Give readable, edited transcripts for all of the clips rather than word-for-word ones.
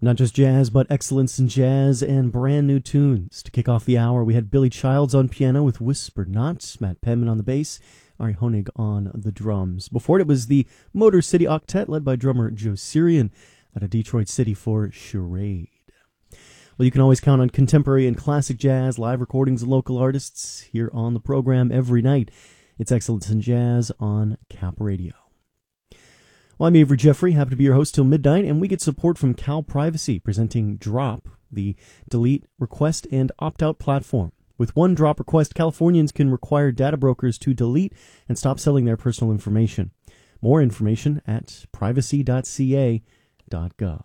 Not just jazz, but excellence in jazz and brand new tunes. To kick off the hour, we had Billy Childs on piano with Whispered Knots, Matt Penman on the bass, Ari Honig on the drums. Before it was the Motor City Octet, led by drummer Joe Sirian out of Detroit City for Charade. Well, you can always count on contemporary and classic jazz, live recordings of local artists here on the program every night. It's Excellence in Jazz on Cap Radio. Well, I'm Avery Jeffrey, happy to be your host till midnight, and we get support from Cal Privacy, presenting Drop, the delete, request, and opt-out platform. With one drop request, Californians can require data brokers to delete and stop selling their personal information. More information at privacy.ca.gov.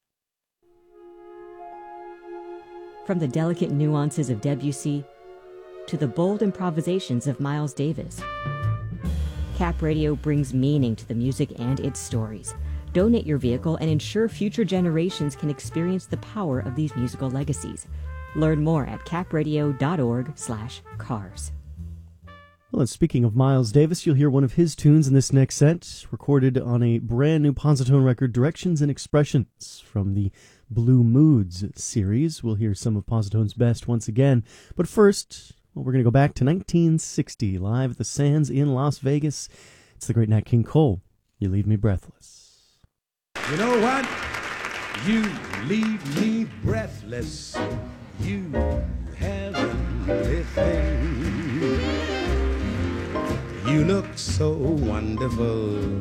From the delicate nuances of Debussy to the bold improvisations of Miles Davis, Cap Radio brings meaning to the music and its stories. Donate your vehicle and ensure future generations can experience the power of these musical legacies. Learn more at capradio.org/cars. Well, and speaking of Miles Davis, you'll hear one of his tunes in this next set, recorded on a brand new Positone record, Directions and Expressions, from the Blue Moods series. We'll hear some of Positone's best once again. But first, well, we're going to go back to 1960, live at the Sands in Las Vegas. It's the great Nat King Cole, You Leave Me Breathless. You know what? You leave me breathless. You heavenly thing. You look so wonderful